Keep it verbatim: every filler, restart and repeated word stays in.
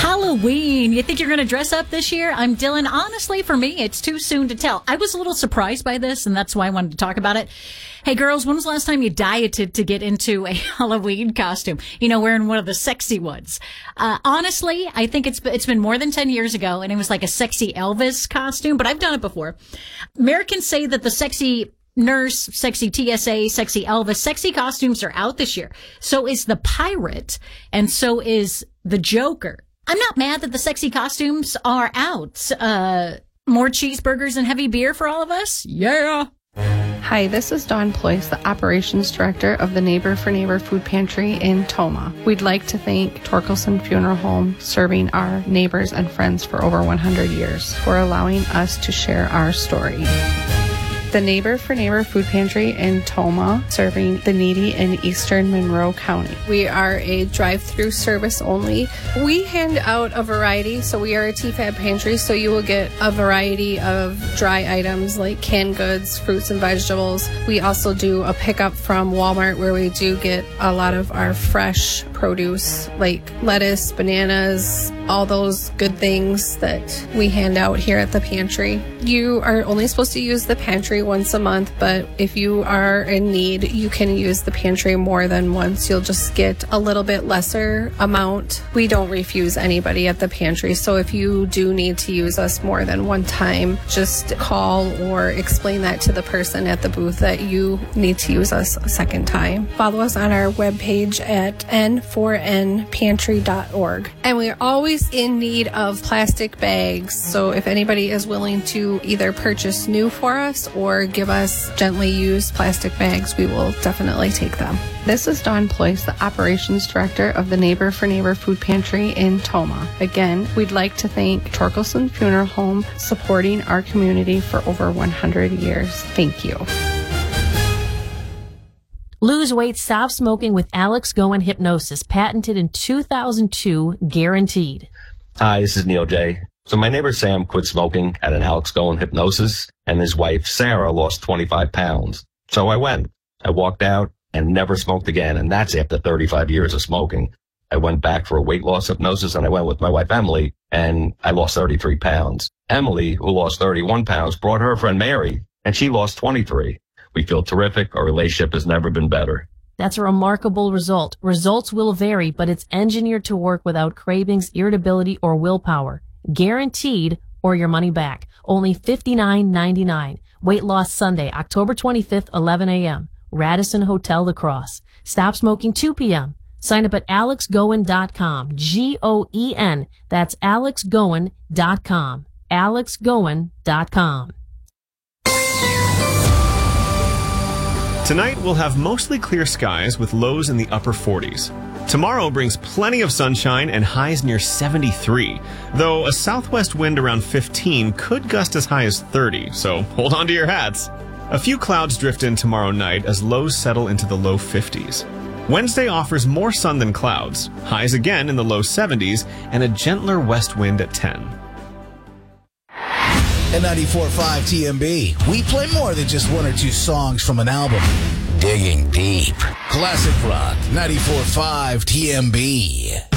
Halloween. You think you're going to dress up this year? I'm Dylan. Honestly, for me, it's too soon to tell. I was a little surprised by this, and that's why I wanted to talk about it. Hey, girls, when was the last time you dieted to get into a Halloween costume? You know, wearing one of the sexy ones. Uh, honestly, I think it's it's been more than ten years ago, and it was like a sexy Elvis costume, but I've done it before. Americans say that the sexy nurse, sexy T S A, sexy Elvis, sexy costumes are out this year. So is the pirate, and so is the Joker. I'm not mad that the sexy costumes are out. Uh, more cheeseburgers and heavy beer for all of us? Yeah. Hi, this is Dawn Ployce, the Operations Director of the Neighbor for Neighbor Food Pantry in Tomah. We'd like to thank Torkelson Funeral Home, serving our neighbors and friends for over one hundred years, for allowing us to share our story. The Neighbor for Neighbor Food Pantry in Tomah, serving the needy in eastern Monroe County. We are a drive-through service only. We hand out a variety, so we are a T F A B pantry, so you will get a variety of dry items like canned goods, fruits and vegetables. We also do a pickup from Walmart where we do get a lot of our fresh produce like lettuce, bananas, all those good things that we hand out here at the pantry. You are only supposed to use the pantry once a month, but if you are in need, you can use the pantry more than once. You'll just get a little bit lesser amount. We don't refuse anybody at the pantry, so if you do need to use us more than one time, just call or explain that to the person at the booth that you need to use us a second time. Follow us on our webpage at N four N pantry dot org. And we're always in need of plastic bags, so if anybody is willing to either purchase new for us or or give us gently used plastic bags, we will definitely take them. This is Dawn Ployce, the Operations Director of the Neighbor for Neighbor Food Pantry in Tomah. Again, we'd like to thank Torkelson Funeral Home, supporting our community for over one hundred years. Thank you. Lose weight, stop smoking with Alex Goen Hypnosis, patented in two thousand two, guaranteed. Hi, this is Neil J. So my neighbor Sam quit smoking at an Alex Goen Hypnosis, and his wife Sarah lost twenty-five pounds. So I went. I walked out and never smoked again, and that's after thirty-five years of smoking. I went back for a weight loss hypnosis, and I went with my wife Emily, and I lost thirty-three pounds. Emily, who lost thirty-one pounds, brought her friend Mary, and she lost twenty-three. We feel terrific. Our relationship has never been better. That's a remarkable result. Results will vary, but it's engineered to work without cravings, irritability, or willpower. Guaranteed, or your money back. Only fifty-nine ninety-nine. Weight Loss Sunday, October twenty-fifth, eleven a.m. Radisson Hotel, La Crosse. Stop smoking two p.m. Sign up at alex goen dot com. G O E N. That's alex goen dot com. alex goen dot com. Tonight, we'll have mostly clear skies with lows in the upper forties. Tomorrow brings plenty of sunshine and highs near seventy-three, though a southwest wind around fifteen could gust as high as thirty, so hold on to your hats. A few clouds drift in tomorrow night as lows settle into the low fifties. Wednesday offers more sun than clouds, highs again in the low seventies, and a gentler west wind at ten. At ninety-four point five T M B, we play more than just one or two songs from an album. Digging deep. Classic rock, ninety-four point five T M B.